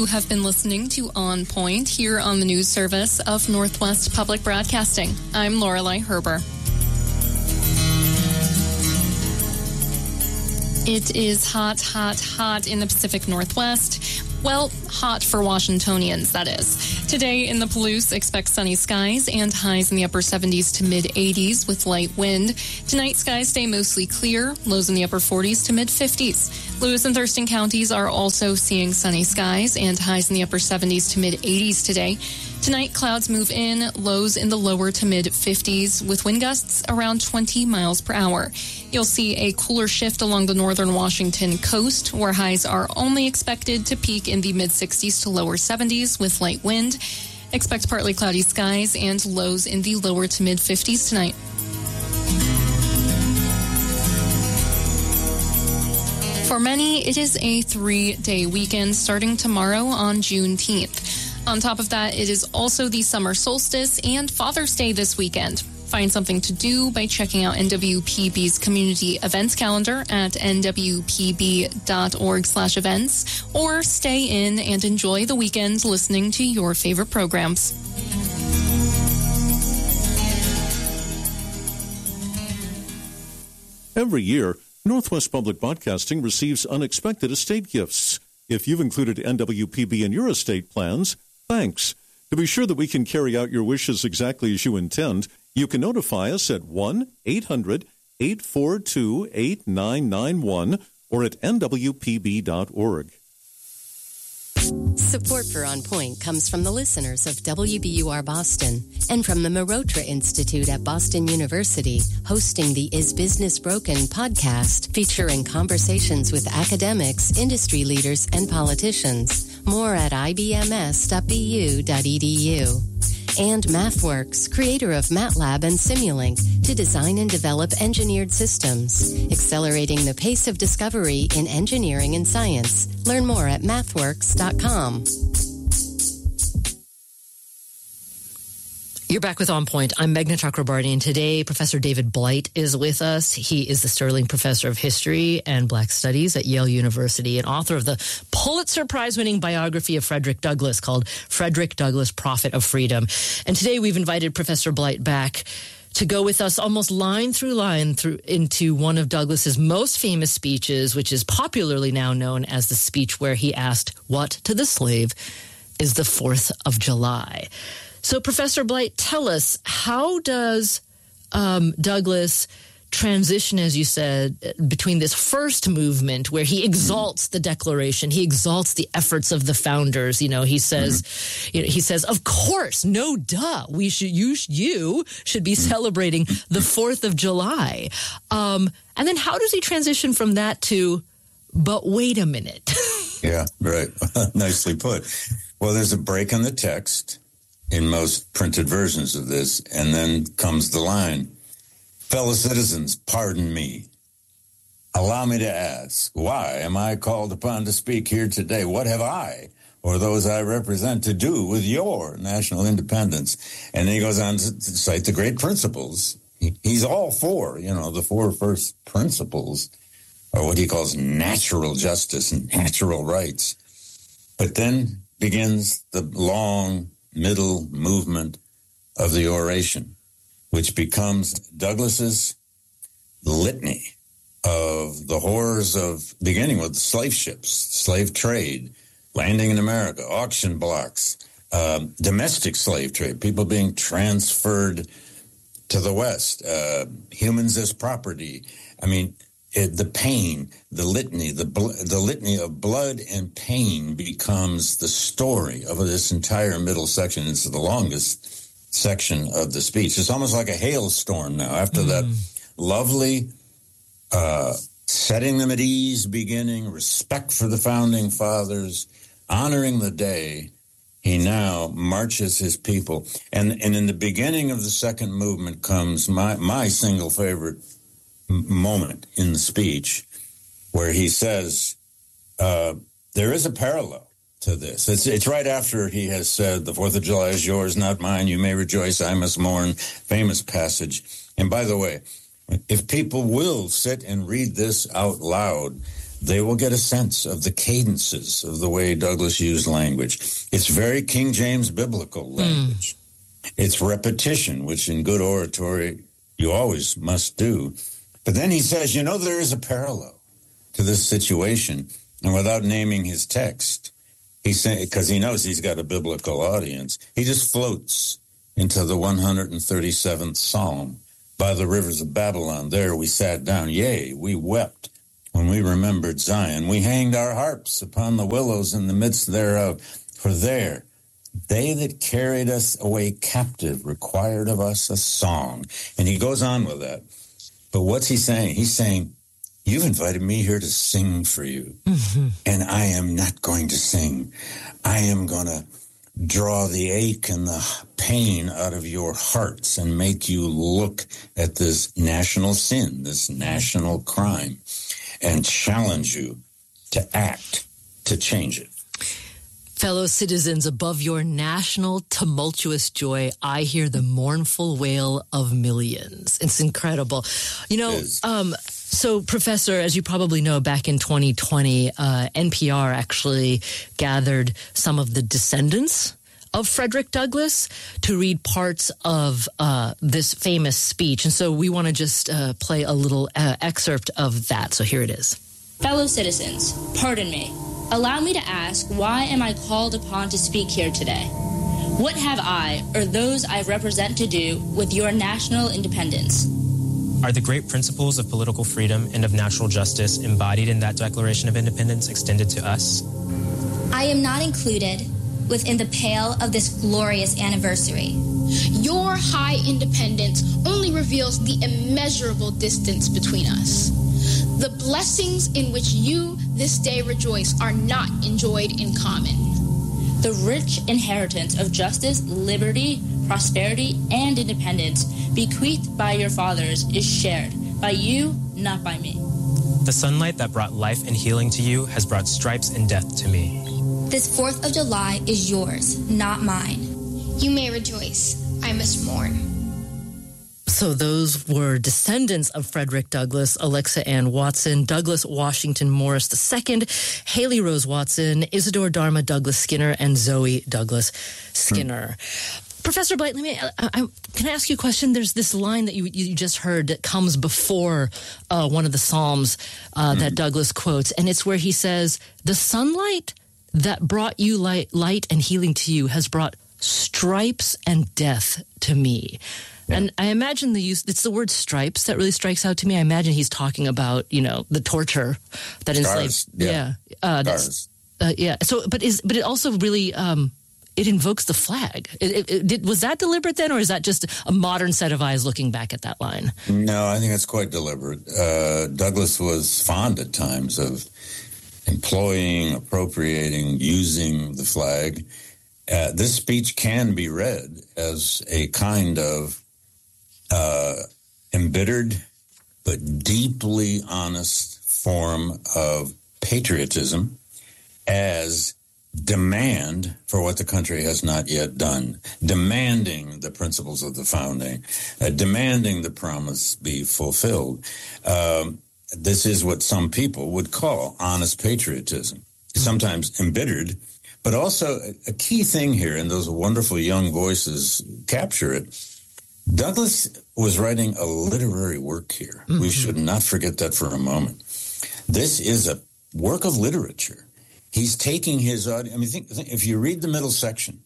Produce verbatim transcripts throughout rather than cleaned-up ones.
have been listening to On Point here on the news service of Northwest Public Broadcasting. I'm Lorelei Herber. It is hot, hot, hot in the Pacific Northwest. Well, hot for Washingtonians, that is. Today in the Palouse, expect sunny skies and highs in the upper seventies to mid-eighties with light wind. Tonight, skies stay mostly clear, lows in the upper forties to mid-fifties. Lewis and Thurston counties are also seeing sunny skies and highs in the upper seventies to mid-eighties today. Tonight, clouds move in, lows in the lower to mid-fifties with wind gusts around twenty miles per hour. You'll see a cooler shift along the northern Washington coast, where highs are only expected to peak in the mid-sixties to lower seventies with light wind. Expect partly cloudy skies and lows in the lower to mid-fifties tonight. For many, it is a three-day weekend starting tomorrow on Juneteenth. On top of that, it is also the summer solstice and Father's Day this weekend. Find something to do by checking out N W P B's community events calendar at n w p b dot org slash events, or stay in and enjoy the weekend listening to your favorite programs. Every year, Northwest Public Broadcasting receives unexpected estate gifts. If you've included N W P B in your estate plans, thanks. To be sure that we can carry out your wishes exactly as you intend, you can notify us at one eight hundred eight four two eight nine nine one or at n w p b dot org. Support for On Point comes from the listeners of W B U R Boston and from the Marotra Institute at Boston University, hosting the Is Business Broken podcast, featuring conversations with academics, industry leaders, and politicians. More at i b m s dot b u dot e d u. And MathWorks, creator of MATLAB and Simulink, to design and develop engineered systems, accelerating the pace of discovery in engineering and science. Learn more at mathworks dot com. You're back with On Point. I'm Meghna Chakrabarty, and today Professor David Blight is with us. He is the Sterling Professor of History and Black Studies at Yale University and author of the Pulitzer Prize-winning biography of Frederick Douglass called Frederick Douglass, Prophet of Freedom. And today we've invited Professor Blight back to go with us almost line through line through into one of Douglass's most famous speeches, which is popularly now known as the speech where he asked, "What to the slave is the fourth of July?" So, Professor Blight, tell us, how does um, Douglass transition, as you said, between this first movement where he exalts the Declaration, he exalts the efforts of the founders. You know, he says, mm-hmm. you know, he says, of course, no duh, we should, you, you should be celebrating the fourth of July. Um, and then how does he transition from that to, but wait a minute? Yeah, right. Nicely put. Well, there's a break in the text in most printed versions of this, and then comes the line, "Fellow citizens, pardon me. Allow me to ask, why am I called upon to speak here today? What have I, or those I represent, to do with your national independence?" And then he goes on to cite the great principles. He's all for, you know, the four first principles, or what he calls natural justice and natural rights. But then begins the long middle movement of the oration, which becomes Douglass's litany of the horrors of, beginning with slave ships, slave trade, landing in America, auction blocks, um, domestic slave trade, people being transferred to the West, uh, humans as property. I mean, it, the pain, the litany, the bl- the litany of blood and pain becomes the story of this entire middle section. It's the longest section of the speech. It's almost like a hailstorm now. After mm. that lovely uh, setting them at ease beginning, respect for the founding fathers, honoring the day, he now marches his people. And and in the beginning of the second movement comes my, my single favorite moment in the speech, where he says uh, there is a parallel to this. It's it's right after he has said, "The Fourth of July is yours, not mine. You may rejoice, I must mourn." Famous passage. And by the way, if people will sit and read this out loud, they will get a sense of the cadences of the way Douglas used language. It's very King James biblical language. Mm. It's repetition, which in good oratory you always must do. But then he says, you know, there is a parallel to this situation. And without naming his text, he's saying, because he knows he's got a biblical audience, he just floats into the one hundred thirty-seventh Psalm. By the rivers of Babylon, there we sat down. Yea, we wept when we remembered Zion. We hanged our harps upon the willows in the midst thereof. For there, they that carried us away captive required of us a song. And he goes on with that. But what's he saying? He's saying, you've invited me here to sing for you. Mm-hmm. And I am not going to sing. I am going to draw the ache and the pain out of your hearts and make you look at this national sin, this national crime, and challenge you to act, to change it. Fellow citizens, above your national tumultuous joy, I hear the mournful wail of millions. It's incredible. You know, um, so, Professor, as you probably know, back in twenty twenty, uh, N P R actually gathered some of the descendants of Frederick Douglass to read parts of uh, this famous speech. And so we want to just uh, play a little uh, excerpt of that. So here it is. Fellow citizens, pardon me. Allow me to ask, why am I called upon to speak here today? What have I, or those I represent, to do with your national independence? Are the great principles of political freedom and of natural justice embodied in that Declaration of Independence extended to us? I am not included within the pale of this glorious anniversary. Your high independence only reveals the immeasurable distance between us. The blessings in which you this day rejoice are not enjoyed in common. The rich inheritance of justice, liberty, prosperity, and independence bequeathed by your fathers is shared by you, not by me. The sunlight that brought life and healing to you has brought stripes and death to me. This fourth of July is yours, not mine. You may rejoice. I must mourn. So those were descendants of Frederick Douglass, Alexa Ann Watson, Douglas Washington Morris the Second, Haley Rose Watson, Isidore Dharma Douglas Skinner, and Zoe Douglas Skinner. Hmm. Professor Blight, let me, I, I, can I ask you a question? There's this line that you, you just heard that comes before uh, one of the Psalms uh, hmm. that Douglass quotes, and it's where he says, the sunlight that brought you light, light and healing to you has brought stripes and death to me. Yeah. And I imagine the use, it's the word stripes that really strikes out to me. I imagine he's talking about, you know, the torture that enslaved. Yeah. Yeah. Uh, that's, uh, yeah. So, but is, but it also really, um, it invokes the flag. It, it, it, did, was that deliberate then, or is that just a modern set of eyes looking back at that line? No, I think it's quite deliberate. Uh, Douglass was fond at times of employing, appropriating, using the flag. Uh, this speech can be read as a kind of uh, embittered but deeply honest form of patriotism as demand for what the country has not yet done, demanding the principles of the founding, uh, demanding the promise be fulfilled. Um, this is what some people would call honest patriotism, sometimes embittered. But also a key thing here, and those wonderful young voices capture it, Douglass was writing a literary work here. Mm-hmm. We should not forget that for a moment. This is a work of literature. He's taking his audience. I mean, think, think, if you read the middle section,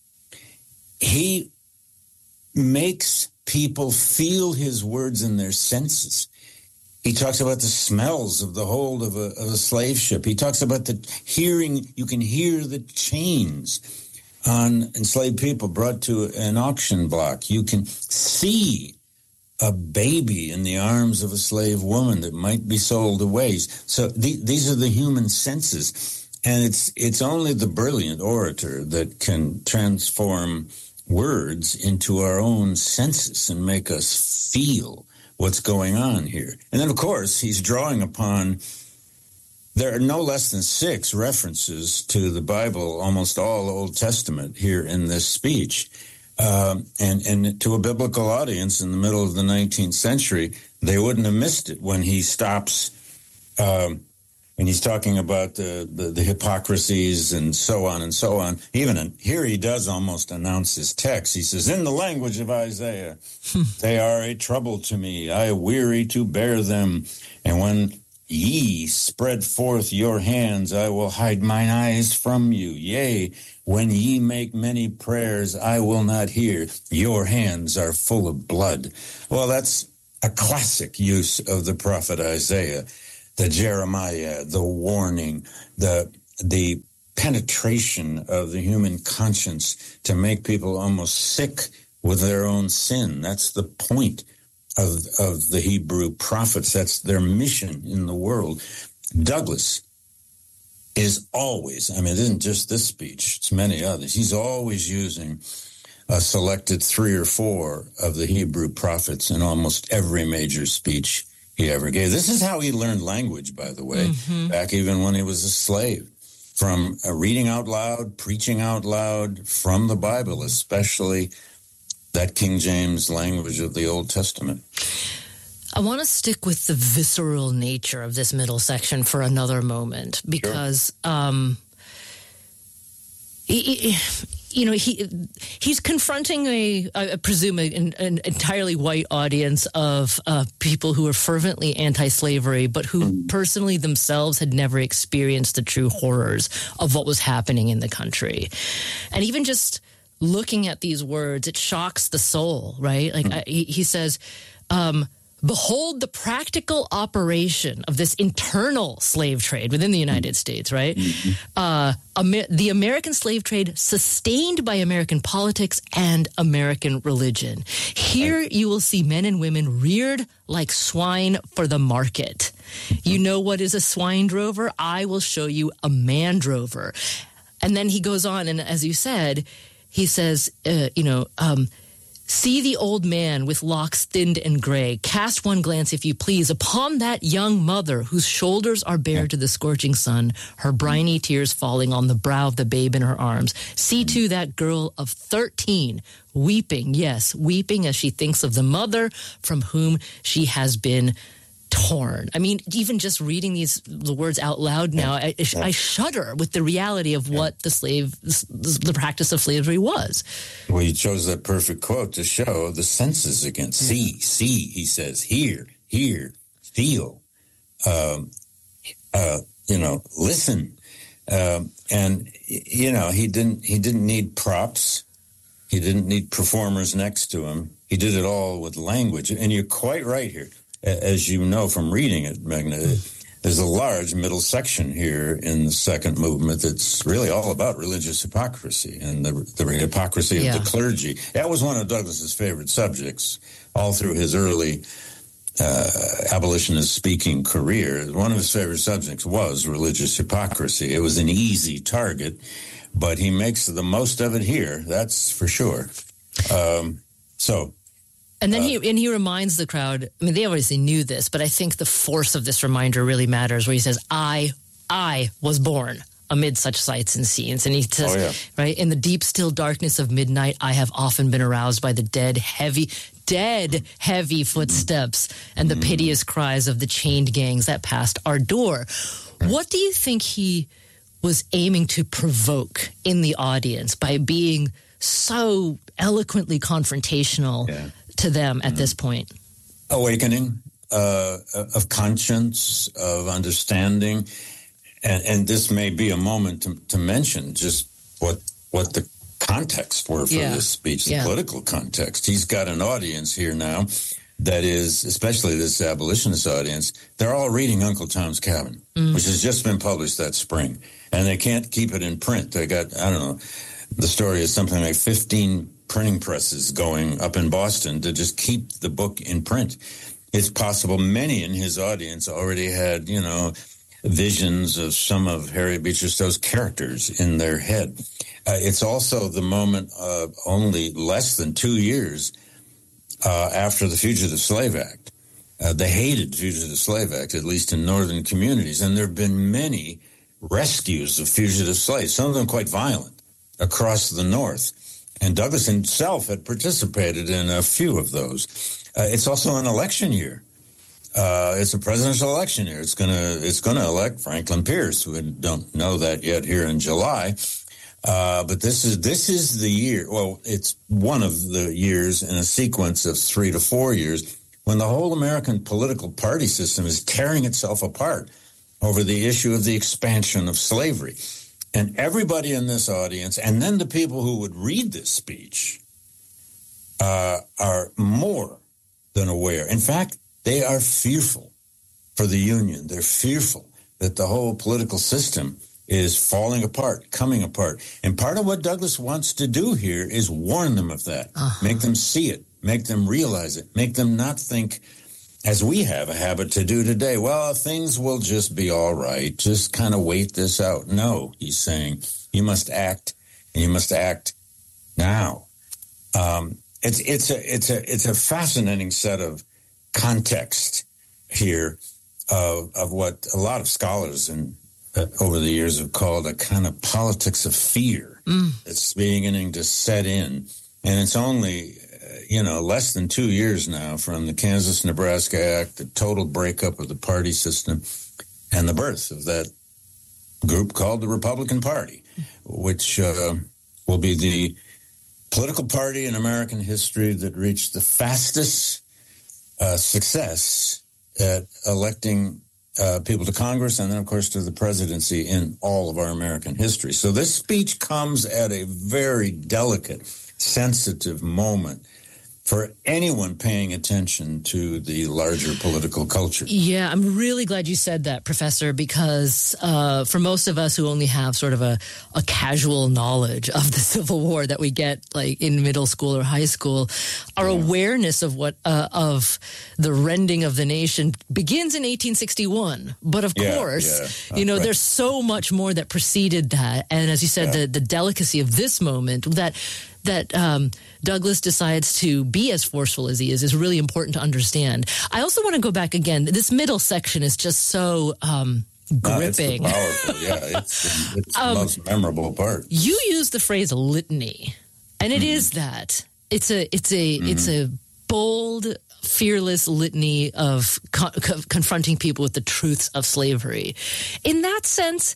he makes people feel his words in their senses. He talks about the smells of the hold of a, of a slave ship. He talks about the hearing, you can hear the chains on enslaved people brought to an auction block. You can see a baby in the arms of a slave woman that might be sold away. So the, these are the human senses. And it's it's only the brilliant orator that can transform words into our own senses and make us feel what's going on here. And then, of course, he's drawing upon, there are no less than six references to the Bible, almost all Old Testament here in this speech. Um, and, and to a biblical audience in the middle of the nineteenth century, they wouldn't have missed it when he stops um, And he's talking about the, the, the hypocrisies and so on and so on. Even in, here he does almost announce his text. He says, in the language of Isaiah, they are a trouble to me. I weary to bear them. And when ye spread forth your hands, I will hide mine eyes from you. Yea, when ye make many prayers, I will not hear. Your hands are full of blood. Well, that's a classic use of the prophet Isaiah. The Jeremiah, the warning, the the penetration of the human conscience to make people almost sick with their own sin. That's the point of, of the Hebrew prophets. That's their mission in the world. Douglas is always, I mean, it isn't just this speech, it's many others. He's always using a selected three or four of the Hebrew prophets in almost every major speech he ever gave. This is how he learned language, by the way, mm-hmm. back even when he was a slave, from uh, reading out loud, preaching out loud from the Bible, especially that King James language of the Old Testament. I want to stick with the visceral nature of this middle section for another moment, because sure. um, he, he, you know, he he's confronting a, I presume, an, an entirely white audience of uh, people who are fervently anti-slavery, but who personally themselves had never experienced the true horrors of what was happening in the country. And even just looking at these words, it shocks the soul, right? Like I, he, he says, um, behold the practical operation of this internal slave trade within the United States, right? Mm-hmm. Uh, Amer- the American slave trade sustained by American politics and American religion. Here you will see men and women reared like swine for the market. You know what is a swine drover? I will show you a man drover. And then he goes on, and as you said, he says, uh, you know, um, see the old man with locks thinned and gray. Cast one glance, if you please, upon that young mother whose shoulders are bare to the scorching sun, her briny tears falling on the brow of the babe in her arms. See, too, that girl of thirteen weeping, yes, weeping as she thinks of the mother from whom she has been torn. I mean, even just reading these the words out loud now, I, I shudder with the reality of what the slave, the practice of slavery was. Well, you chose that perfect quote to show the senses again. See, see, he says, hear, hear, feel, um, uh, you know, listen. Um, and, you know, he didn't, he didn't need props. He didn't need performers next to him. He did it all with language. And you're quite right here. As you know from reading it, Magna, there's a large middle section here in the second movement that's really all about religious hypocrisy and the, the hypocrisy yeah. of the clergy. That was one of Douglas's favorite subjects all through his early uh, abolitionist speaking career. One of his favorite subjects was religious hypocrisy. It was an easy target, but he makes the most of it here, that's for sure. Um, so... And then he and he reminds the crowd, I mean, they obviously knew this, but I think the force of this reminder really matters, where he says, I, I was born amid such sights and scenes. And he says, oh, yeah. right, in the deep, still darkness of midnight, I have often been aroused by the dead, heavy, dead, heavy footsteps and the mm. piteous cries of the chained gangs that passed our door. What do you think he was aiming to provoke in the audience by being so eloquently confrontational yeah. to them at mm-hmm. this point? Awakening uh, of conscience, of understanding. And, and this may be a moment to, to mention just what what the context were for yeah. this speech, the yeah. political context. He's got an audience here now that is, especially this abolitionist audience, they're all reading Uncle Tom's Cabin, mm. which has just been published that spring. And they can't keep it in print. They got, I don't know, the story is something like fifteen printing presses going up in Boston to just keep the book in print. It's possible many in his audience already had, you know, visions of some of Harriet Beecher Stowe's characters in their head. Uh, it's also the moment uh, only less than two years uh, after the Fugitive Slave Act. Uh, they hated Fugitive Slave Act, at least in northern communities, and there have been many rescues of fugitive slaves, some of them quite violent, across the North. And Douglas himself had participated in a few of those. Uh, it's also an election year. uh, it's a presidential election year. It's gonna it's gonna elect Franklin Pierce. We don't know that yet here in July, uh, but this is this is the year. Well, it's one of the years in a sequence of three to four years when the whole American political party system is tearing itself apart over the issue of the expansion of slavery. And everybody in this audience, and then the people who would read this speech, uh, are more than aware. In fact, they are fearful for the Union. They're fearful that the whole political system is falling apart, coming apart. And part of what Douglas wants to do here is warn them of that, uh-huh. make them see it, make them realize it, make them not think, as we have a habit to do today, well, things will just be all right. Just kind of wait this out. No, he's saying you must act, and you must act now. Um, it's it's a it's a it's a fascinating set of context here of of what a lot of scholars and uh, over the years have called a kind of politics of fear mm. that's beginning to set in, and it's only. You know, less than two years now from the Kansas-Nebraska Act, the total breakup of the party system, and the birth of that group called the Republican Party, which uh, will be the political party in American history that reached the fastest uh, success at electing uh, people to Congress and then, of course, to the presidency in all of our American history. So this speech comes at a very delicate, sensitive moment for anyone paying attention to the larger political culture. Yeah, I'm really glad you said that, Professor, because uh, for most of us who only have sort of a, a casual knowledge of the Civil War that we get like in middle school or high school, our yeah. awareness of what uh, of the rending of the nation begins in eighteen sixty-one. But of yeah, course, yeah. you know, right. there's so much more that preceded that. And as you said, yeah. the, the delicacy of this moment that that um, Douglas decides to be as forceful as he is is really important to understand. I also want to go back again. This middle section is just so um, gripping. Uh, it's powerful, yeah. It's, it's um, the most memorable part. You use the phrase litany, and it mm-hmm. is that. It's a, it's a, mm-hmm. it's a bold, fearless litany of co- co- confronting people with the truths of slavery. In that sense,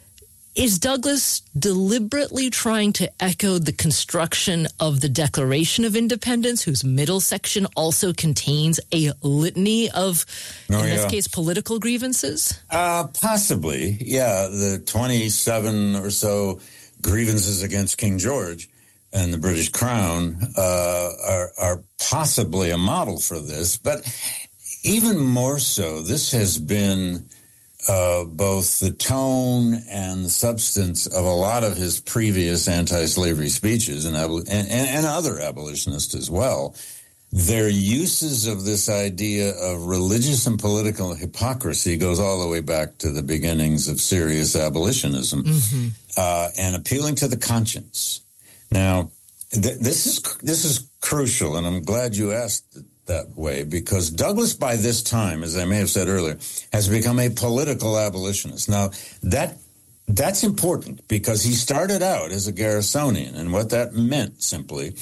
is Douglas deliberately trying to echo the construction of the Declaration of Independence, whose middle section also contains a litany of, oh, in yeah. this case, political grievances? Uh, possibly, yeah. The twenty-seven or so grievances against King George and the British Crown uh, are, are possibly a model for this. But even more so, this has been Uh, both the tone and the substance of a lot of his previous anti-slavery speeches and, abol- and, and, and other abolitionists as well. Their uses of this idea of religious and political hypocrisy goes all the way back to the beginnings of serious abolitionism mm-hmm. uh, and appealing to the conscience. Now, th- this is this is crucial, and I'm glad you asked that way, because Douglas, by this time, as I may have said earlier, has become a political abolitionist. Now, that that's important because he started out as a Garrisonian, and what that meant simply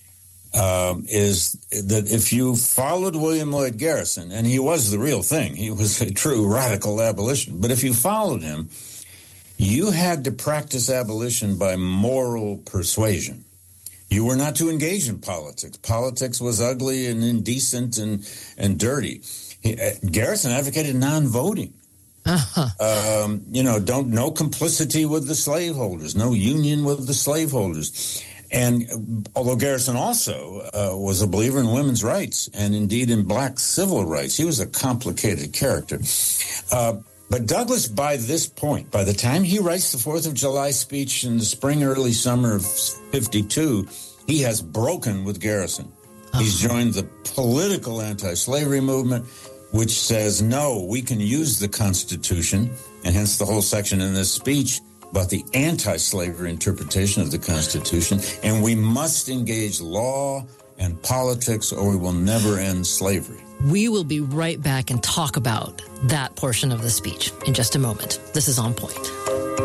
um, is that if you followed William Lloyd Garrison, and he was the real thing, he was a true radical abolition, but if you followed him, you had to practice abolition by moral persuasion. You were not to engage in politics. Politics was ugly and indecent and, and dirty. He, uh, Garrison advocated non-voting. Uh-huh. Um, you know, don't no complicity with the slaveholders, no union with the slaveholders. And uh, although Garrison also uh, was a believer in women's rights and indeed in black civil rights, he was a complicated character. Uh, But Douglas, by this point, by the time he writes the Fourth of July speech in the spring, early summer of fifty-two, he has broken with Garrison. Uh-huh. He's joined the political anti-slavery movement, which says, no, we can use the Constitution, and hence the whole section in this speech about the anti-slavery interpretation of the Constitution, and we must engage law and politics or we will never end slavery. We will be right back and talk about that portion of the speech in just a moment. This is On Point.